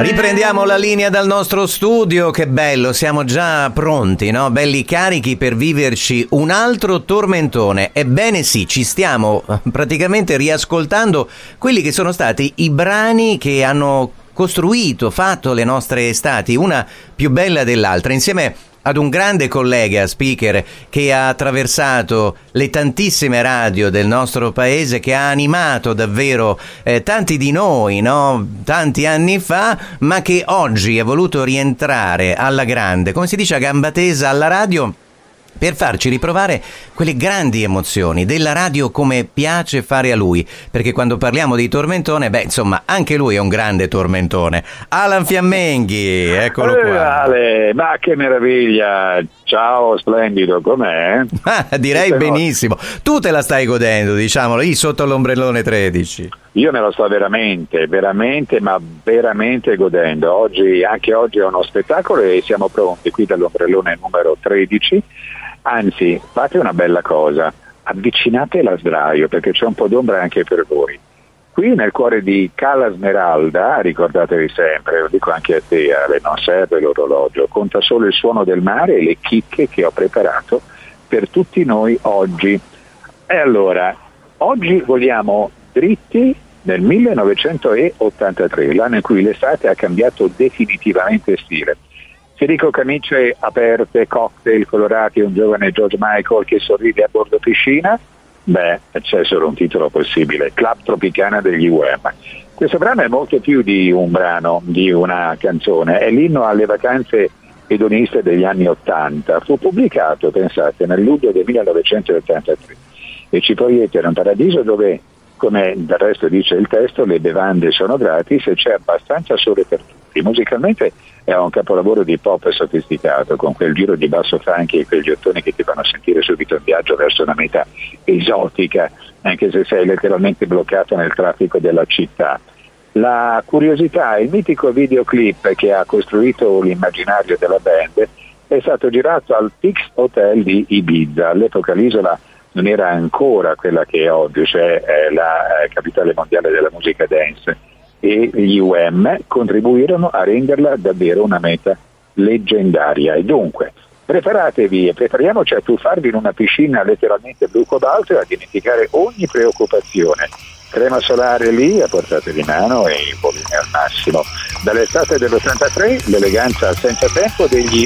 Riprendiamo la linea dal nostro studio, che bello, siamo già pronti, no? Belli carichi per viverci un altro tormentone. Ebbene sì, ci stiamo praticamente riascoltando quelli che sono stati i brani che hanno costruito, fatto le nostre estati, una più bella dell'altra, insieme ad un grande collega speaker che ha attraversato le tantissime radio del nostro paese, che ha animato davvero tanti di noi, no? Tanti anni fa, ma che oggi è voluto rientrare alla grande, come si dice, a gamba tesa alla radio, per farci riprovare quelle grandi emozioni della radio come piace fare a lui, perché quando parliamo di tormentone, insomma, anche lui è un grande tormentone. Alan Fiammenghi, eccolo qua. Ale, ma che meraviglia, ciao, splendido, com'è? Direi benissimo, tu te la stai godendo, diciamolo, lì sotto l'ombrellone 13. Io me lo sto veramente godendo. Anche oggi è uno spettacolo e siamo pronti qui dall'ombrellone numero 13. Anzi, fate una bella cosa, avvicinate la sdraio perché c'è un po' d'ombra anche per voi. Qui nel cuore di Cala Smeralda, ricordatevi sempre, lo dico anche a te Ale, non serve l'orologio, conta solo il suono del mare e le chicche che ho preparato per tutti noi oggi. E allora, oggi vogliamo dritti nel 1983, l'anno in cui l'estate ha cambiato definitivamente stile. Federico camicie aperte, cocktail colorati e un giovane George Michael che sorride a bordo piscina? C'è solo un titolo possibile, Club Tropicana degli UM. Questo brano è molto più di un brano, di una canzone, è l'inno alle vacanze edoniste degli anni '80. Fu pubblicato, pensate, nel luglio del 1983 e ci proietta in un paradiso dove, come del resto dice il testo, le bevande sono gratis e c'è abbastanza sole per tutti. Musicalmente è un capolavoro di pop sofisticato, con quel giro di basso funky e quegli ottoni che ti fanno sentire subito in viaggio verso una meta esotica, anche se sei letteralmente bloccato nel traffico della città. La curiosità, il mitico videoclip che ha costruito l'immaginario della band è stato girato al Pix Hotel di Ibiza. All'epoca l'isola non era ancora quella che è oggi, cioè la capitale mondiale della musica dance, e gli UM contribuirono a renderla davvero una meta leggendaria. E dunque preparatevi e prepariamoci a tuffarvi in una piscina letteralmente blu cobalto e a dimenticare ogni preoccupazione. Crema solare lì a portata di mano e il volume al massimo. Dall'estate dell'83 l'eleganza senza tempo degli